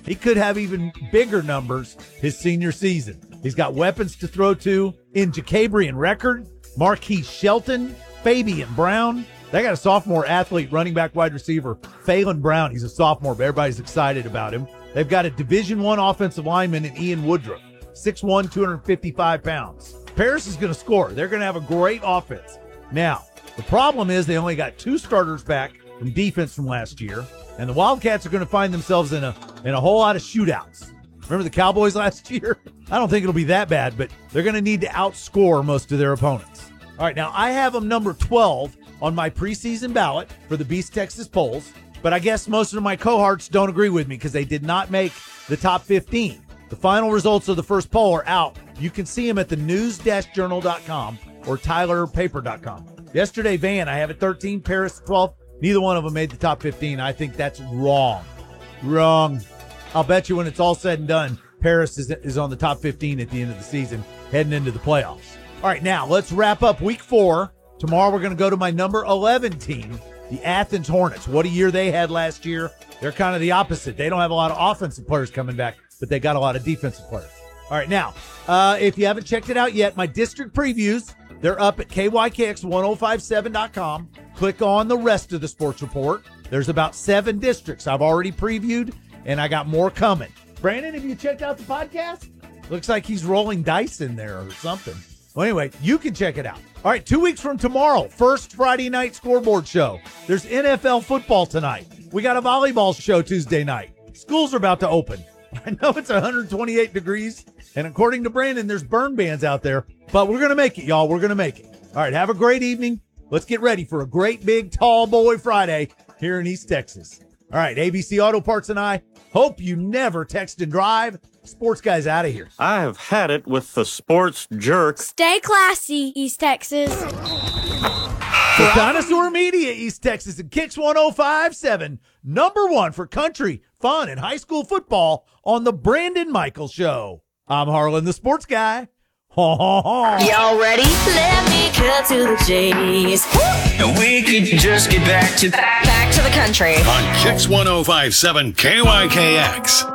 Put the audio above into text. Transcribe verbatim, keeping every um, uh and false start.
he could have even bigger numbers his senior season. He's got weapons to throw to in Jacabrian Record, Marquise Shelton, Fabian Brown. They got a sophomore athlete, running back, wide receiver, Phelan Brown. He's a sophomore, but everybody's excited about him. They've got a Division One offensive lineman in Ian Woodruff, six one, two hundred fifty-five pounds. Paris is going to score. They're going to have a great offense. Now, the problem is they only got two starters back from defense from last year, and the Wildcats are going to find themselves in a in a whole lot of shootouts. Remember the Cowboys last year? I don't think it'll be that bad, but they're going to need to outscore most of their opponents. All right, now I have them number twelve on my preseason ballot for the Beast Texas polls, but I guess most of my cohorts don't agree with me because they did not make the top fifteen. The final results of the first poll are out. You can see them at the news dash journal dot com or tyler paper dot com. Yesterday, Van, I have it thirteen, Paris twelve. Neither one of them made the top fifteen. I think that's wrong. Wrong. I'll bet you when it's all said and done, Paris is, is on the top fifteen at the end of the season, heading into the playoffs. All right, now let's wrap up week four. Tomorrow we're going to go to my number eleven team, the Athens Hornets. What a year they had last year. They're kind of the opposite. They don't have a lot of offensive players coming back, but they got a lot of defensive players. All right, now, uh, if you haven't checked it out yet, my district previews, they're up at K Y K X ten fifty-seven dot com. Click on the rest of the sports report. There's about seven districts I've already previewed, and I got more coming. Brandon, have you checked out the podcast? Looks like he's rolling dice in there or something. Well, anyway, you can check it out. All right, two weeks from tomorrow, first Friday night scoreboard show. There's N F L football tonight. We got a volleyball show Tuesday night. Schools are about to open. I know it's one hundred twenty-eight degrees, and according to Brandon, there's burn bans out there, but we're going to make it, y'all. We're going to make it. All right, have a great evening. Let's get ready for a great big tall boy Friday here in East Texas. All right, A B C Auto Parts and I hope you never text and drive. Sports Guy's out of here. I have had it with the sports jerk. Stay classy, East Texas. For Dinosaur Media, East Texas, and Kicks ten fifty-seven, number one for country, fun, and high school football on the Brandon Michaels Show. I'm Harlan, the Sports Guy. Ha, ha, ha. Y'all ready? Let me cut to the chase. And we could just get back to back to the country on Kicks ten fifty-seven K Y K X.